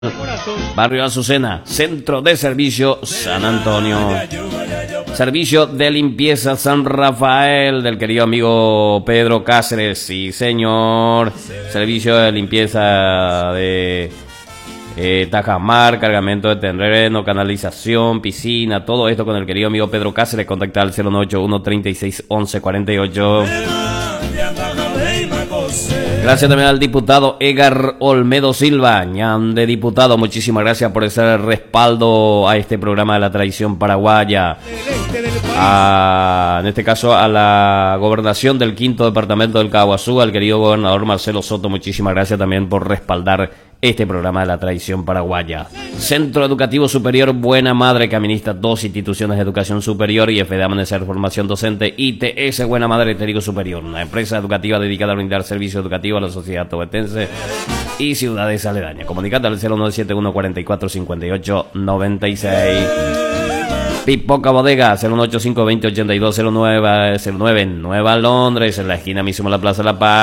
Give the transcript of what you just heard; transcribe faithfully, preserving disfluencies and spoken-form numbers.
Barrio Azucena, Centro de Servicio San Antonio. Servicio de limpieza San Rafael del querido amigo Pedro Cáceres, sí señor. Servicio de limpieza de eh, Tajamar, cargamento de terreno, canalización, piscina, todo esto con el querido amigo Pedro Cáceres. Contacta al cero nueve ocho uno, treinta y seis, once, cuarenta y ocho. Gracias también al diputado Edgar Olmedo Silva, ñan de diputado, muchísimas gracias por ese respaldo a este programa de la tradición paraguaya. A, en este caso a la gobernación del quinto departamento del Caguazú, al querido gobernador Marcelo Soto, muchísimas gracias también por respaldar este programa de la tradición paraguaya. Centro Educativo Superior Buena Madre, que administra dos instituciones de educación superior y F D A Amanecer Formación Docente, I T S Buena Madre Técnico Superior, una empresa educativa dedicada a brindar servicio educativo a la sociedad tobetense y ciudades aledañas. Comunicate al cero nueve siete uno, cuarenta y cuatro, cincuenta y ocho, noventa y seis. Pipoca Bodega, cero uno ocho cinco, veinte, ochenta y dos, cero nueve, cero nueve, Nueva Londres, en la esquina mismo de la Plaza de la Paz.